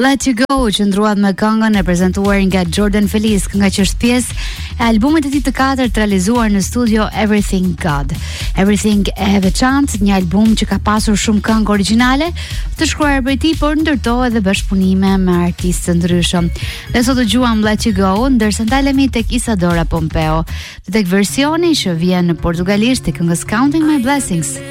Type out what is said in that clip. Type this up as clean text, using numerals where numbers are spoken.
Let You Go qëndruat me këngën e prezantuar nga Jordan Feliz, nga që është pjesë e albumit e tij të katërt realizuar në studio Everything God. Everything e veçantë, një album që ka pasur shumë këngë origjinale të shkruar prej tij, por ndërtoi edhe bashkëpunime me artistë të ndryshëm. Dhe sot dëgjuam Let You Go, ndërsa ndalemi tek Isadora Pompeo, tek versioni që vjen në portugalisht të këngës Counting My Blessings.